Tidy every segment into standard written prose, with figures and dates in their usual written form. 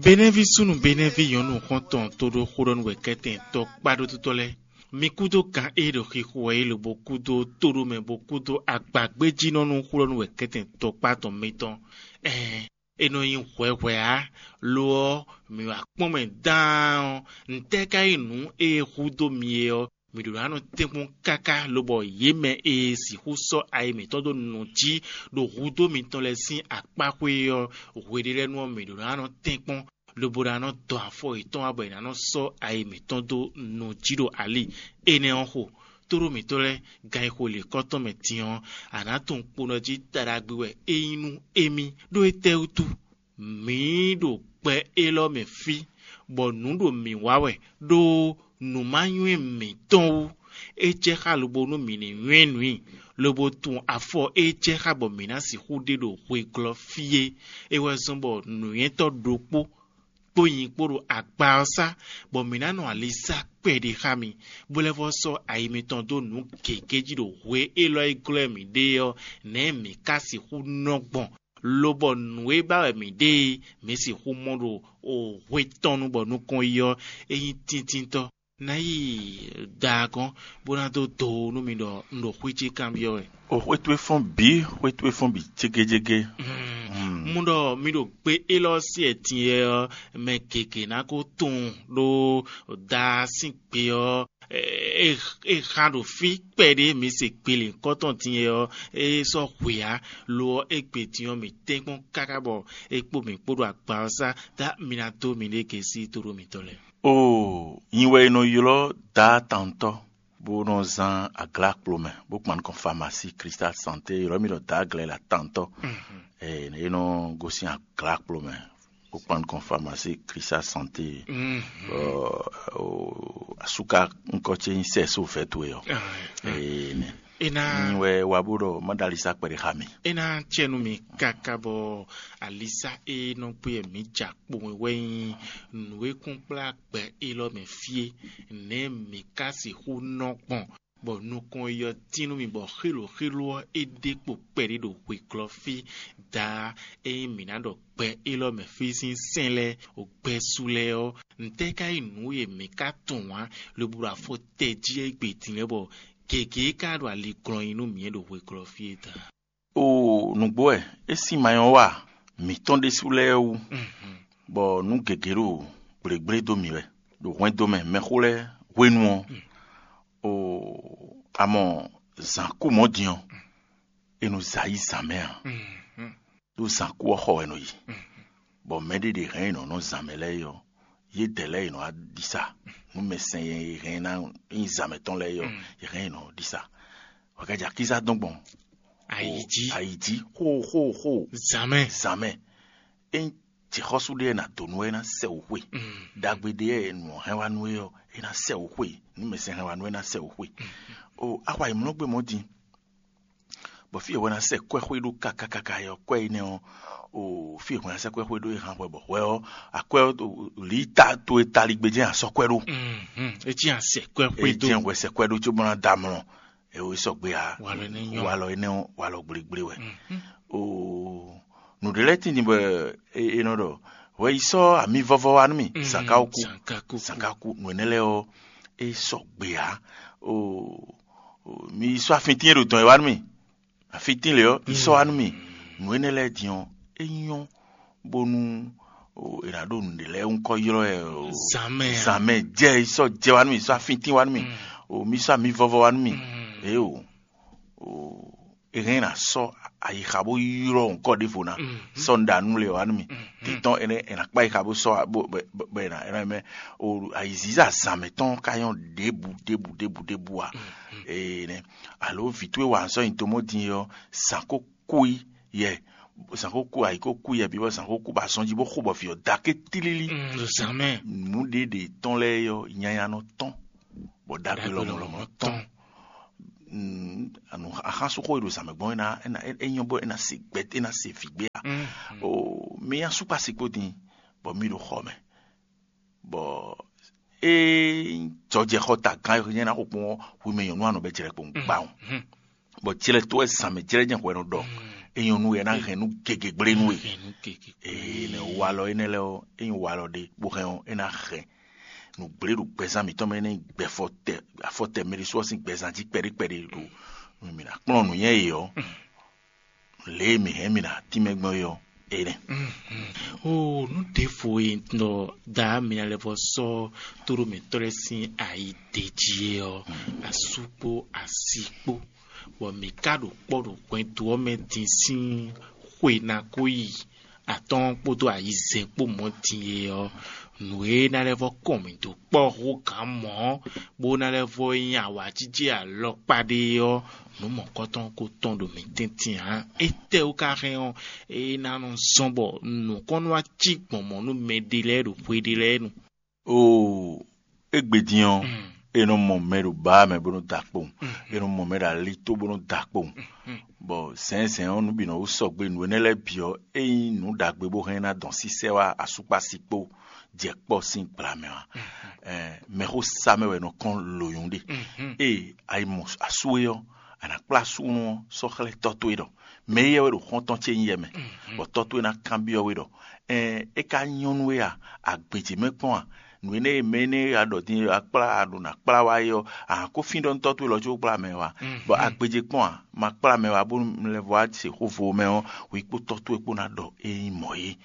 Benevi sunu benevi yonu konton todo kuron weketen to kpado tutole. Mikudo kan edo kikuwa ilo bokudo todo me bokudo agbagbeji nonu kuron weketen to kpato meton. Eno yin wewe a lo mi wa pome down nteka inu hudo mieo midurano tempon kaka lobo yeme si huso ai metodo nuji do hudo mitolesin akpakwe wedire no midurano tempon loborano do afo iton abo inano so ai metodo nujido ali ene ho toro mitole gai hole koto metion anaton ponoji taragbewe einu emi do eteutu mi do pe elo me fi bonu do mi wawe do numanyu mi ton eche halubo no mini wenwi lobo tun afo eche habo minasi hude do hweglo fie ewe zombo nuyeto dopo poyin poro agbaosa bominano alisa pede hami bolevo so aimiton do nu kekeji do hwe elo iglemi deo ne mi kasi hu nogbon lobo nwe ba mi de mi si hu modo o hwe tonu bo nu kon yo eyin tintinto na yi dagon bona do do no mi do ndo hwichi cambio o hwetwe fon bi jegejege mundo mi do pe elo si etin me keke na ko ton lo da sin pe o hando fi pede mi se pele koton tin so hwea lo ekpetion mi tenkon kakabo ekpo mi podo agba sa da minato mi ne kesi toro mi tole. Inwe no yolo da tanto bo no zan agla plome bo man kon pharmacie Cristal Santé yolo mi do da gla la tanto ne no gosi agla plome bo man kon pharmacie Cristal Santé asuka nkoche inseso fetu yo inwe waburo madalisa kwere hami ena chenu mi kakabo alisa no pe mi jakpo we nwe kumpla pe ilo me fie ne mi kasi hu nokpon bo nu kon yo tinu mi bo khilo edepo pere do we clofi da minado pe ilo me fi sin senle o pe sule o nteka inu ye mi katonwa le bura fo teji egbe tinebo keke kado ali kron inu mi do we clofieta nugbo esi mayon wa mi ton de sule o bo nu gegero gregre do mi we do wen do me khole wenu amon zanku modion e nous zaï sa mère do zanku ho eno yi bo mede de ren no zamele yo ye dele no adisa nu mesen ye ren na in zameton le yo ye ren no disa wakaja kiza donc bon Haïti ho jamais en ti hosude na tonwe na se ohwe dagbede no hewanu yo ina se ohwe nu mesen hewanu na se ohwe akwa imno gbe modi bo fi wona se kwehwe do kakaka yo kwe ne fi wona se kwehwe do han bo akwe lita to etaligbeje aso kwero eti an se kwehwe do eti we se kwedo ti bona damro o so gbe a walo ene walo gbregbre we no de leti ni be do we so ami vovo anu mi sankaku no enele o so gbe a mi so afitin ro ton e wan mi afitin le o iso anu mi no enele dion eyon bonu irado ndele unko yiro zame je iso je wan mi so afitin wan mi mi so ami vovo wan mi erena so ayi khabo yiro unko defona sonda nu le wan mi titon ene akpa khabo so be na era me ayiziza zame ton kayon debu a ne alo vitwe wa so intomodin yo sanko kui ye sanko ku ayiko ku ye bibo sanko ku ba sonji bo khubo fi dake tilili zame mu de ton le yo nyanya no ton bo dake lo ton anu ahaso ko do zame bon na enyo bo na sigbet na sefigbe me asu pasikodi bo mi do khome bo joje khota kan yo na ko pon wi me yo no be jere pon baun bo chile to zame jere jen ko no do enyo nu ena renu keke gble nu Renu keke. ne walo enele o enyo walo de bo ren ena re nu gble du pesa mi to me ne gbe fote me so sin pesa ji pere do mi na kpon nu yen yo le mi he mi na ti me gbon yo ene Oh, no defo no da mina levo so toro me toresin ai dejio asupo asipo wo me kado podo kwento o me tinsin hwe na koyi aton podo aize po mo tin yo nwe na levo komento po ho kan mo bo na levo yin awa jije alopade yo no mo koton ko ton do me tintin han ete o ka reon e na no sombo no konwa chi pomo no me dele do pwedele no o egbedion eno mo meru ba me bono dakpo eno mo mera lito bono dakpo bo sen onu bi no so gbe nu enele bio eyin nu dagbe bo hen na don si sewa asupa sipo je po sin plame me ho same we no kon loyunde ai mo asuyo ana place uno so khale totuido me ye we do konton che yeme bo totu na cambio we do e ka nyonwe a gbeji me pon nu ne mene adoti akpla aduna akpla wa yo ko findo totu lo jo pla me wa bo agbeje pon ma pla me wa bo le voa se hovo me o wi po totu e po na do e moyi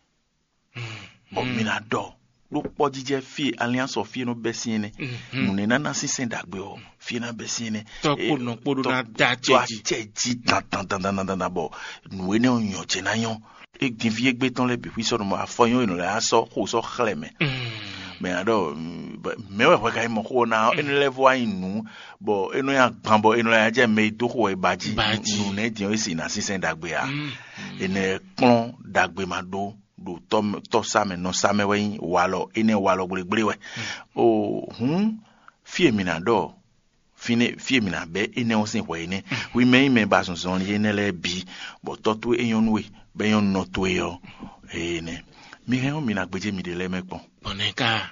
bo mi na do lo po jije fi alliance of fi no besine nu ne na sisen dagbe o fi na besine to po no podo na da cheji tan bo nu ne onyo che na yon e din fi egbe ton le bi wi so no ma foyon ino le aso ko so khleme me ado me we ka mo ko na eno level inu bo eno ya gbanbo eno ya je me do ko e baji nu ne din o si na sisen dagbe a ene klon dagbe ma do to same no same we walo ene walo gbegbere we o fie mi na do fie mi na be ene o sin we ne we me ba sonson ene le bi bo to eyon we be yon no to yo ene mi hen mi na gbeje mi de le me pon boneka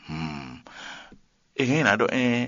ehen na do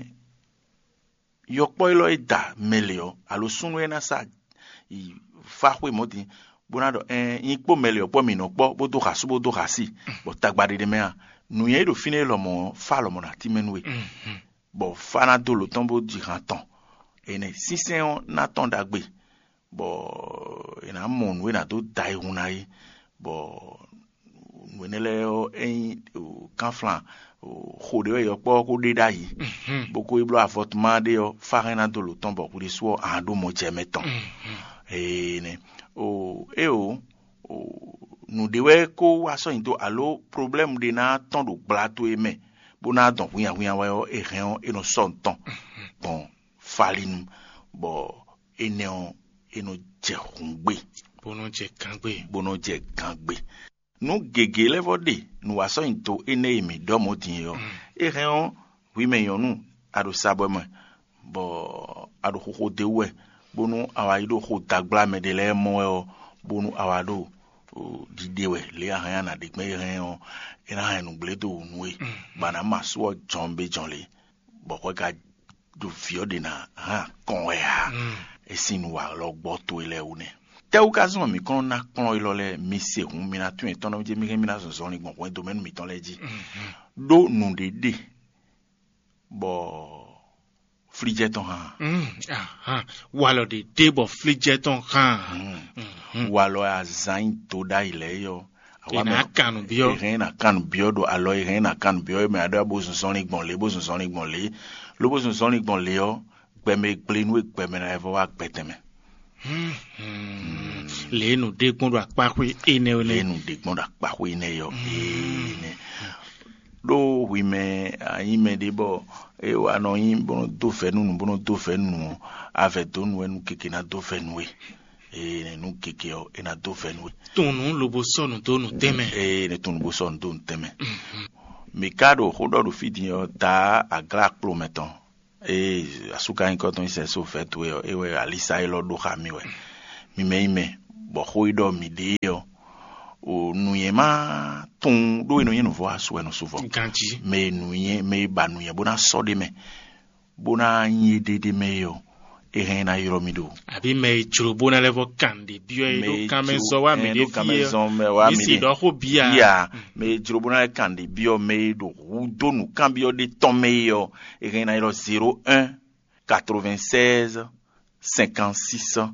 yo poilo ida melio alo sunu ena sa I fa hwe modi bonado yin po melio po mi no po bo do kasu bo do kasi bo tagbade de me a nu ye do fine lo mo fa lo mo na ti menwe bo fa na do lo ton bo di ran ton ene si se on na ton dagbe bo ina mon we na do dai hunai bo wenele o kanflan khode yo po ko de dai boko iblo avortement de yo farina do lo ton bo ko de so ando mo jemeton ne nous devons ko aso into allo problème de na ton do blato eme bona don wian wa e rien e no son ton bon falin bo eno je hungbe bono je kangbe nous gege level de nous aso into ene mi do mo din yo e rien oui mais yo nous ado saboma bo ado ko de we bonu awaido ko dagbla me de le mo bonu awado didewe le ahan na de me ren ina han nu bledo nuwe bana maso jombe jonle boko ka do fio de na ha kon ya esin wa lo gbo to ile une te occasion mi kon na kon ilo le mi se hun mi na tu en ton je mi na so ni gbon domaine mi ton le di do nu de bo Fligeton ha walo de debo fligeton ha walo a zain to da ile yo ina kanu bio do alo ina kanu bio me ado bo son ni gbon le lo bo son ni gbon le yo gbe me gbe nu gbe me na evo wa peteme le nu de gbon do apakwe ene ole le nu de gbon do apakwe ene yo ene do wi me ayin me de bo e wa no yin bono do fe nu ave do nu enu keke na do fe nu e nu keke o e na do fe nu tonu lobo sonu do nu teme ne tonu bo sonu do nu teme mikado hodo do fidi o ta agra klo meton asuka in koton se so fe to e we alisa e lo do ha mi we mi me bo hoido mi de yo o nuyema ton do eno yen voa so eno so ganji me nuye me ba nuye bona so de me bona yin de me yo Erena Yoromido. Abi me churubona level kandi bio edo kame so wa me de fie. Isi do ho bia. Bia me churubona kandi bio me do donu cambio de tomeyo. Erena Yoro 01 96 56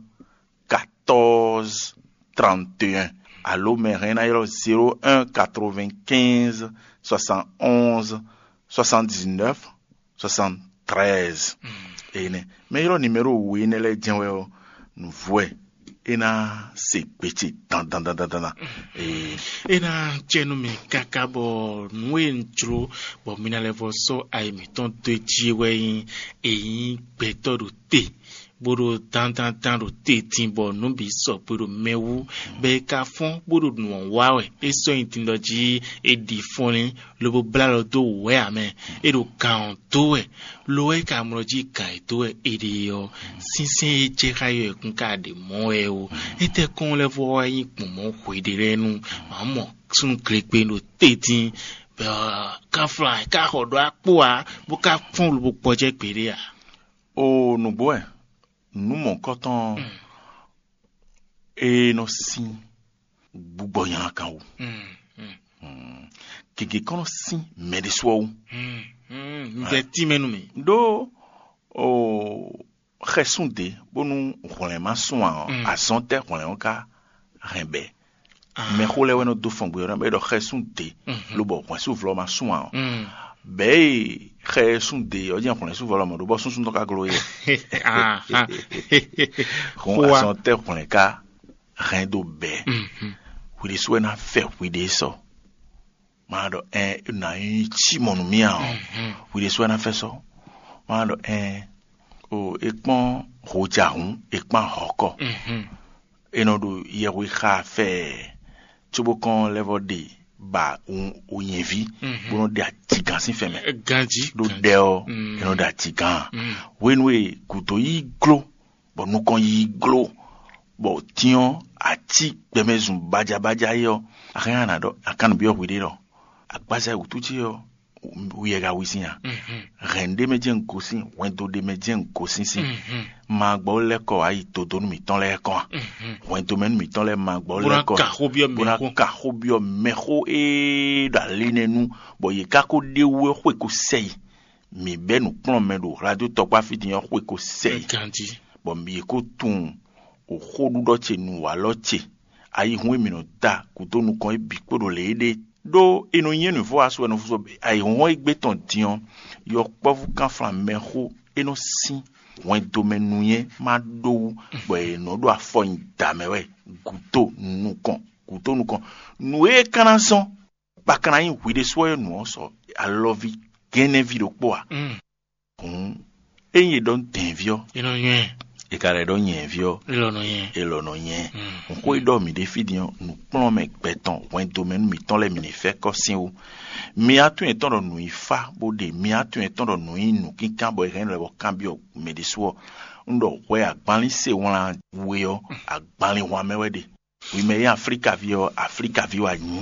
14 31. Allo me Erena Yoro 01 95 71 79 73. Ene me yoro numéro oui ne le djenwe nous voit ena se petit dan ena chenu mi kakabo nwenchro bo mina level so ai mi ton de jiwe eyin betoru te boro dan ro te timbo no bi so boro mewu be ka fon boro nu wawe eso intindoji e di foni lobo blalo do we ame e do kan to e lo e ka mroji kai to e ide yo sinsin e je kayo kun ka de mo e o e te kon level yin pon mo kwedere nu mamo sun klepe no tetin be ka fly ka hodo apo a bo ka fon lobo poje pere a o no boy nous mon coton et nos si buboyan kan ou kiki kono si me de so ou nzeti menu me do o resunde bonu rolema so a sonte rolema ka rembe me role weno do fongbo rembe do resunde lo bo kwa su vlo ma so be resunde o dia kon su vlo ma do bo sun to ka gloye kon a sonte rolema ka rendo be we dis when I felt we dis so mado na chi monumia we dis when I felt so mado o ekpon rojarun ekpon hoko enodo yewe kha fe chobokon level de ba o yenvi bono de atigansin feme ganji do deo eno da tigan when we kuto yi glo bo nu kon yi glo bo tion ati bemezun baja yo akana do akan bi okwide do agbaza ututi yo uyega wisinya rende mejen kosin wento de mejen kosin si magbo leko ayi todo mi ton le ko wento men mi ton le magbo leko buna ka hobio meho e da linenu bo ye kako de we hwe ko sei mi benu plon mendo radio tokwa fitin hwe ko sei bo mi ko tun o khodu do che nu wa loche ayi hu mi no da kuto nu kon e bi podo le de do eno yen nu vo aso no fu ayi hu igbe ton dion yo povu kan flan menho eno si wen do menu yen ma do bo eno do afo nda mewe kuto nu kon nu e kananson ba kana yin wi de so nu so I love it gene video po a enye don tenvio eno yen e kare do yen vio elono yen ko ido mi de fidion nu plon me beton wen domaine mi ton le mi fe ko sin o mi atu eton do nu ifa bo de mi atu eton do nu inu kin kan bo ren le bo cambio me de so ndo we agbanli se won we yo agbanli wa mewede oui mais Africa vio a yin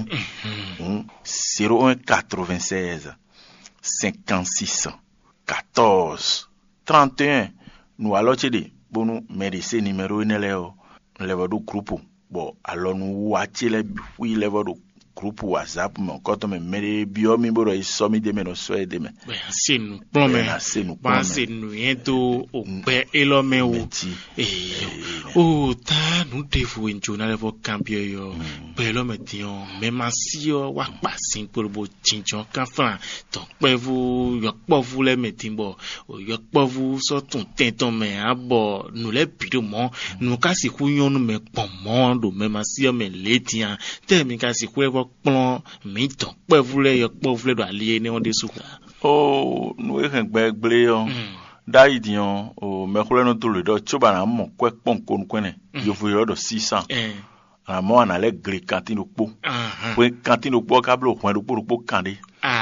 0196 56 14 31 nous aloche de bonu medicine numéro ineleo level do groupe bo alonu wachile wi level do groupe WhatsApp mo koto me mere bio mi boro isomi de meno so de me sinu plome sinu yento o pe elome o o ta nu defu enjo na level campio yo pe elome tion me masio wa pasin porbo chinchon kanfan ton pe vous yo po vous le metimbo yo po vous so ton tenton me abo nu le bido mo nu kasi ku yonu me pomo do me masio me letian te mi kasi ku plon mi ton pe voulait yo po voulait do allier ne on dessous oh nous e gbegble yo da idion o me khole no to le do choba na mo kwe pon kon kwene yo fu yo do 600 na mo na le gri kantin okpo we kantin okpo ka blo kwen okpo kande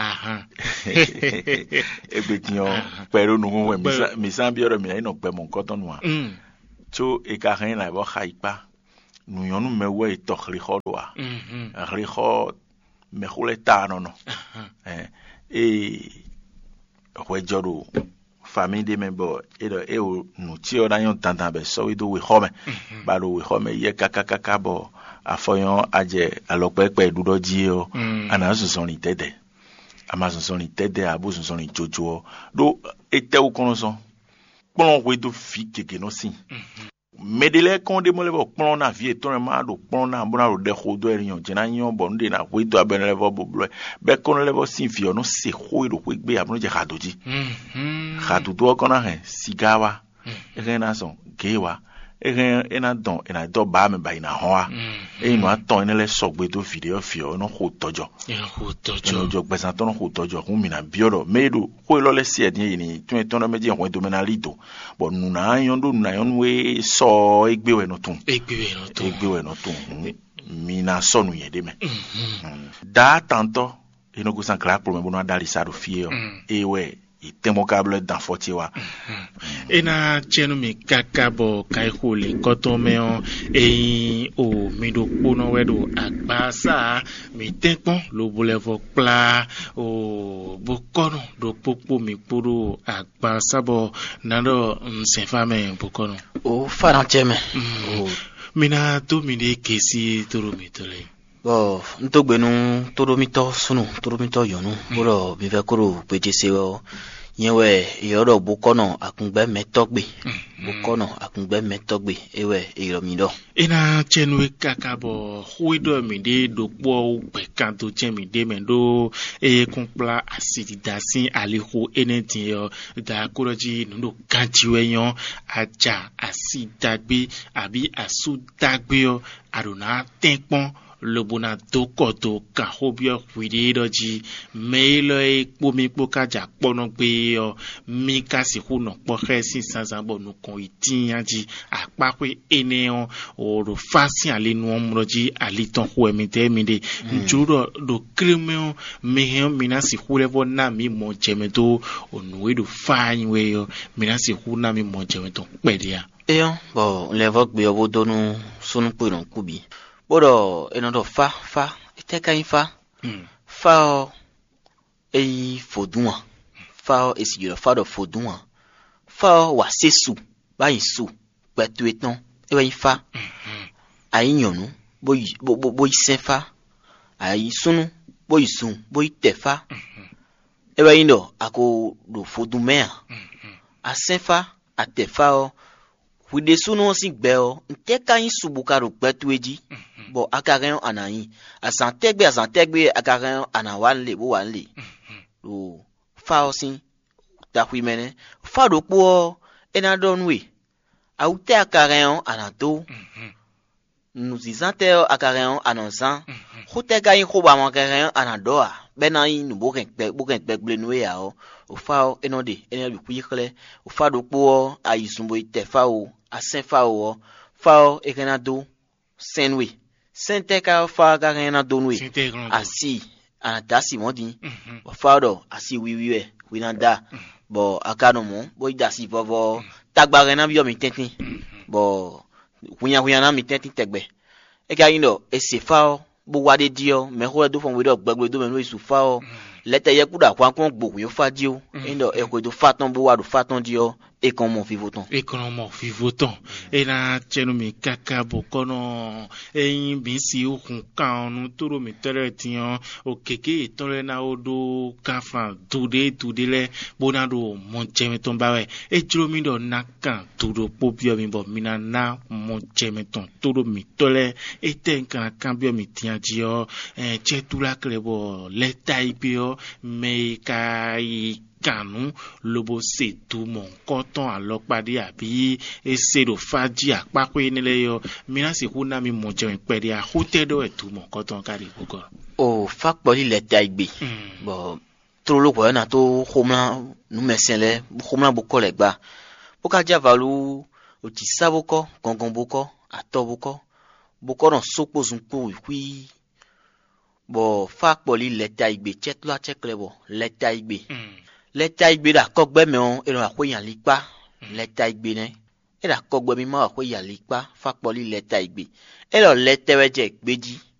e be tion pero no we mi san bi oro mi na no pe mon koton wa cho e ka ren na bo khaipa nous yonu me we to khlihodoa khliho me khuleta no we jodo famille de me bo e o nu ti o da yon tantan be so we do we home ba do we home ye kaka bo afoyon aje alopepe dudo ji o ana sunsun ni tete ama sunsun ni tete abu sunsun ni jojo do ete o kono so pon we do fi keke no sin medele kon de mo le bo pon na vie ton ma do pon na bona ro de khodo eriyan jena yan bo nde na we do aben le bo blo be kon le bo sin fi o no se kho ro we gbe abun je khadoji khadudo kon na he sigawa ena son gewa ena don ena do ba me ba ina ho a no aton ene le sogbe to video fi o no kho tojo no jo gbe san ton kho tojo kun mi na bioro medo ko lo le si edin ni tun ton no meji won do me na lido bo nu na yon we so egbe we no tun mi na so nu ye de me da tanto eno ko san crack pour me bono dali sa do fi o we itemokable dans fotiwa ena chenu mi kakabo kaikuli kotomeo o mido pono wedo agbasa mi tempon lo bolevo pla o bokono do popo mi poro agbasa bo nando senfame bokono o faranteme mina to mi de kesi toro mi tole bo ntogbenu toromito sunu toromito yonu boro mi fe koro pejese o yewe yoro bokono akungbe metogbe ewe iromido ina chenwe kakabo huido mi de dokpo pe kanto chemi de mendo kunpla asididasi aliho enetin yo da koroji ndo kanchiwe yon aja asidagbe abi asudagbe yo aruna tenpon lobona dokoto ka hobio widedoji meilo ekpomi pokaja pono gbe yo mi kasi huno pokhesi sanzambo nu kon itiyanji apakwe eneon oro fasi alenu omroji aliton huemite minde njuro do kremeo mehen minasi hulevo na mi mo jemedo onuwedo fanyiwe yo minasi huna mi mo jemedo pedia eyo bo levo gbe obodonu sunu pero kubi bodo enodo fa iteka infa fa e fodua fa esigiro fa do fodua fa wa sesu ba isu petu etan e wa infa ayiyonu bo isefa ayisunu bo isun bo itefa e wa indo ako do fodumea asefa atefa o wide sunu si gbe o nteka yin subukaro petu eji bo akaren anayin asantegbe akaren anawanle bo wanle o fa osin takwimene fa do po enadonwe aute akaren anato nuzizante akaren anonsan hotega yin khoba makaren anadoa benayin nu boken pegble nwe ya o fa enode enabi kuyikle o fa do po ayisunbo itefa o asenfa o fa ekenado senwe senteka fa garena donwe asi anadasi modi bo fado asi wiwiwe winanda bo akanomo bo idasi vovo tagbare na bi o mi tetin bo hunya na mi tetin tegbe e ka yindo esefa bo wade dio me ho do fon we do gbegbe do me no isu fa o lete ye kuda kwa kon gbo yo fa dio indo e ko do faton bo wadu faton dio economo vivoton ena chenumi kakabo kono eyin bisi okun kan toro mi tere tian okeke itonre na odo kafan tude le bonado monchemeton bawe ejromi do nakan tudo popio mi bo mina na monchemeton toro mi tole etenkan kan bio mi tian jio chetula klebo leta ibio me kai kanu lobo se tu mon koton alopade abi esero faji apakwe nile yo mina se huna mi moje pede a hotedo etu mon koton kari boko o fakpo ile taigbe bo trolo ko na to homla nu mesenle homla boko legba boka javalu o ti saboko gongon boko atoboko boko ron sopo zunpo wi bo fakpo ile taigbe chetla cheklebo le taigbe leta igbe da kogbe me on ero akweyan lipa leta igbe ne era kogbe mi ma akweyan lipa fakpoli leta igbe ero leteweje gbeji